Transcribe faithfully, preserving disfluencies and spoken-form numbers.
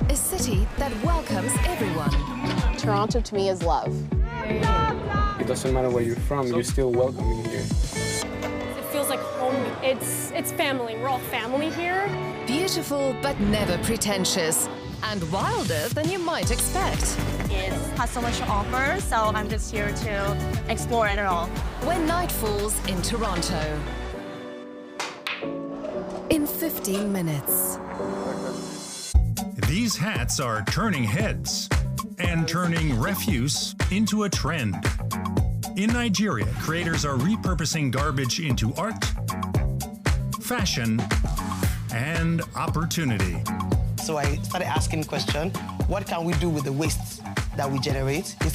a city that welcomes everyone. Toronto to me is love. It doesn't matter where you're from, you're still welcoming here. It feels like home. It's, it's family. We're all family here. Beautiful but never pretentious, and wilder than you might expect. It has so much to offer, so I'm just here to explore it all. When night falls in Toronto. In fifteen minutes. These hats are turning heads and turning refuse into a trend. In Nigeria, creators are repurposing garbage into art, fashion, and opportunity. So I started asking the question, what can we do with the waste that we generate?